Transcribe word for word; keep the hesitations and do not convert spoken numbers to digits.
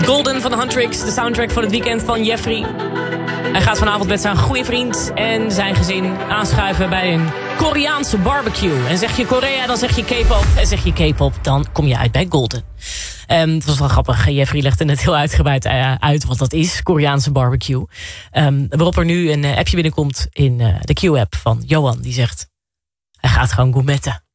Golden van de Huntrix, de soundtrack van het weekend van Jeffrey. Hij gaat vanavond met zijn goede vriend en zijn gezin aanschuiven bij een Koreaanse barbecue. En zeg je Korea, dan zeg je K-pop. En zeg je K-pop, dan kom je uit bij Golden. Um, het was wel grappig. Jeffrey legde het heel uitgebreid uh, uit wat dat is, Koreaanse barbecue. Um, waarop er nu een uh, appje binnenkomt in uh, de Q-app van Johan. Die zegt, hij gaat gewoon gourmetten.